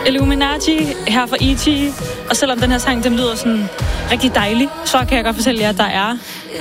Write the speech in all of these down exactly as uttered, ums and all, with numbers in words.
Illuminati her fra E T. Og selvom den her sang, den lyder sådan rigtig dejlig, så kan jeg godt fortælle jer, at der er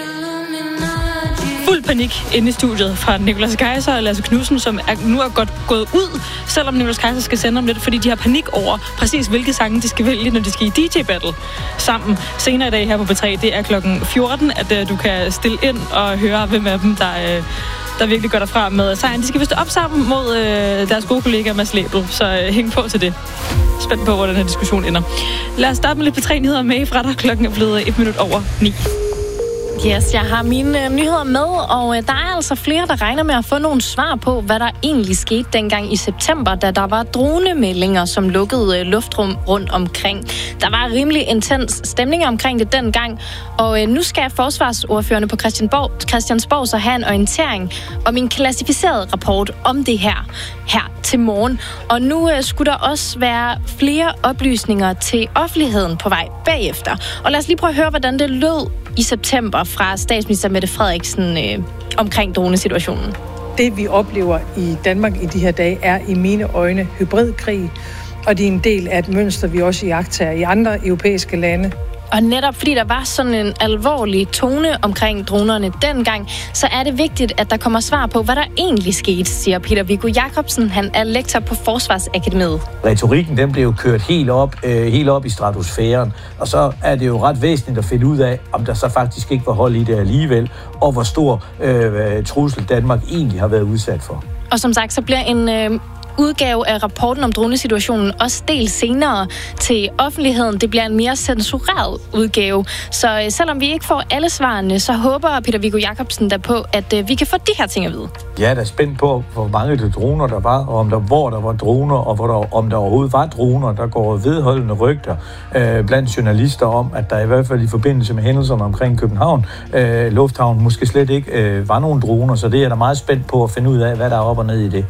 fuld panik inde i studiet fra Nicolas Kaiser og Lasse Knudsen, som er, nu er godt gået ud, selvom Nicolas Kaiser skal sende om lidt, fordi de har panik over præcis, hvilke sange de skal vælge, når de skal i D J-battle sammen. Senere i dag her på P tre, det er klokken fjorten, at uh, du kan stille ind og høre, hvem af dem, der, uh, der virkelig går derfra med sejren. De skal vist op sammen mod uh, deres gode kollega Mads Lebel, så uh, hæng på til det. Spændt på, hvor den her diskussion ender. Lad os starte med lidt P tre-nyheder med fra dig. Klokken er blevet et minut over ni. Yes, jeg har mine øh, nyheder med, og øh, der er altså flere, der regner med at få nogle svar på, hvad der egentlig skete dengang i september, da der var dronemeldinger, som lukkede øh, luftrum rundt omkring. Der var rimelig intens stemning omkring det dengang, og øh, nu skal forsvarsordførerne på Christiansborg, Christiansborg så have en orientering om en klassificeret rapport om det her, her til morgen. Og nu øh, skulle der også være flere oplysninger til offentligheden på vej bagefter. Og lad os lige prøve at høre, hvordan det lød i september fra statsminister Mette Frederiksen øh, omkring dronesituationen. Det, vi oplever i Danmark i de her dage, er i mine øjne hybridkrig, og det er en del af et mønster, vi også iagttager i andre europæiske lande. Og netop fordi der var sådan en alvorlig tone omkring dronerne dengang, så er det vigtigt, at der kommer svar på, hvad der egentlig skete, siger Peter Viggo Jacobsen. Han er lektor på Forsvarsakademiet. Retorikken, den blev kørt helt op, øh, helt op i stratosfæren, og så er det jo ret væsentligt at finde ud af, om der så faktisk ikke var hold i det alligevel, og hvor stor øh, trussel Danmark egentlig har været udsat for. Og som sagt, så bliver en Øh udgave af rapporten om dronesituationen også delt senere til offentligheden. Det bliver en mere censureret udgave. Så øh, selvom vi ikke får alle svarene, så håber Peter Viggo Jacobsen der på, at øh, vi kan få de her ting at vide. Jeg er da spændt på, hvor mange de droner der var, og om der, hvor der var droner, og hvor der, om der overhovedet var droner. Der går vedholdende rygter øh, blandt journalister om, at der i hvert fald i forbindelse med hændelserne omkring København øh, Lufthavn måske slet ikke øh, var nogen droner, så det er jeg da meget spændt på at finde ud af, hvad der er op og ned i det.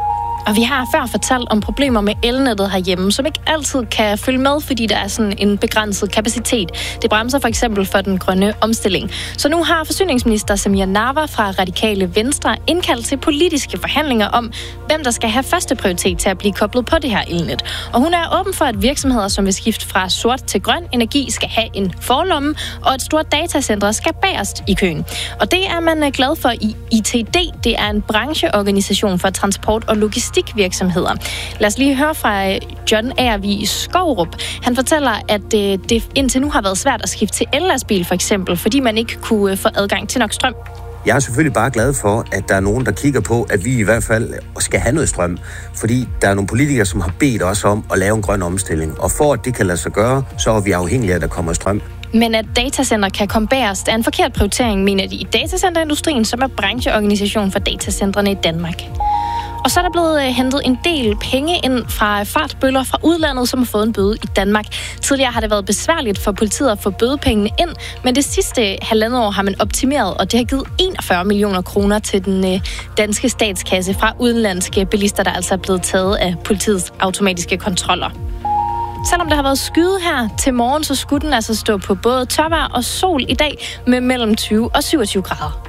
Og vi har før fortalt om problemer med elnettet herhjemme, som ikke altid kan følge med, fordi der er sådan en begrænset kapacitet. Det bremser for eksempel for den grønne omstilling. Så nu har forsyningsminister Samir Nawa fra Radikale Venstre indkaldt til politiske forhandlinger om, hvem der skal have første prioritet til at blive koblet på det her elnet. Og hun er åben for, at virksomheder, som vil skifte fra sort til grøn energi, skal have en forlomme, og et stort datacenter skal bagerst i køen. Og det er man glad for i I T D. Det er en brancheorganisation for transport og logistik virksomheder. Lad os lige høre fra John Agervig Skovrup. Han fortæller, at det indtil nu har været svært at skifte til ellastbil for eksempel, fordi man ikke kunne få adgang til nok strøm. Jeg er selvfølgelig bare glad for, at der er nogen, der kigger på, at vi i hvert fald skal have noget strøm. Fordi der er nogle politikere, som har bedt os om at lave en grøn omstilling. Og for at det kan lade sig gøre, så er vi afhængige af, at der kommer strøm. Men at datacenter kan komme bagerst er en forkert prioritering, mener de i datacenterindustrien, som er brancheorganisation for datacentrene i Danmark. Og så er der blevet hentet en del penge ind fra fartbøller fra udlandet, som har fået en bøde i Danmark. Tidligere har det været besværligt for politiet at få bødepengene ind, men det sidste halvandet år har man optimeret, og det har givet enogfyrre millioner kroner til den danske statskasse fra udenlandske bilister, der altså er blevet taget af politiets automatiske kontroller. Selvom der har været skyde her til morgen, så skulle den altså stå på både tørvejr og sol i dag med mellem tyve og syvogtyve grader.